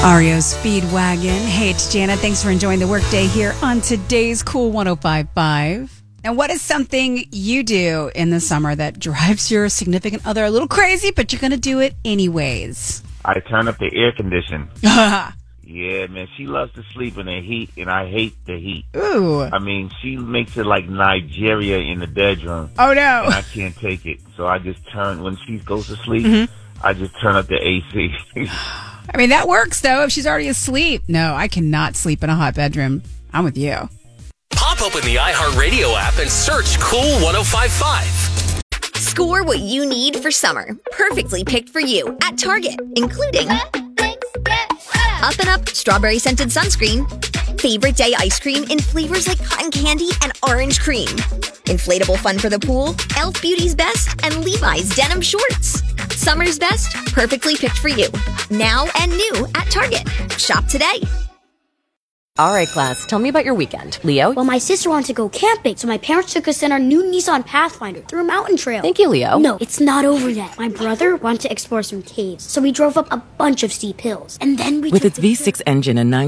REO Speedwagon. Hey, it's Jana. Thanks for enjoying the workday here on today's Cool 105.5. And what is something you do in the summer that drives your significant other a little crazy, but you're going to do it anyways? I turn up the air condition. Yeah, man, she loves to sleep in the heat, and I hate the heat. Ooh. I mean, she makes it like Nigeria in the bedroom. Oh, no. And I can't take it. So I just turn, when she goes to sleep, I just turn up the AC. I mean, that works, though, if she's already asleep. No, I cannot sleep in a hot bedroom. I'm with you. Pop open the iHeartRadio app and search Cool 105.5. Score what you need for summer. Perfectly picked for you at Target, including Up and Up Strawberry Scented Sunscreen, Favorite Day Ice Cream in flavors like cotton candy and orange cream, Inflatable Fun for the Pool, e.l.f. Beauty's Best, and Levi's Denim Shorts. Summer's best, perfectly picked for you. Now and new at Target. Shop today. All right, class, tell me about your weekend. Leo? Well, my sister wanted to go camping, so my parents took us in our new Nissan Pathfinder through a mountain trail. Thank you, Leo. No, it's not over yet. My brother wanted to explore some caves, so we drove up a bunch of steep hills. And then we With its V6 engine and 9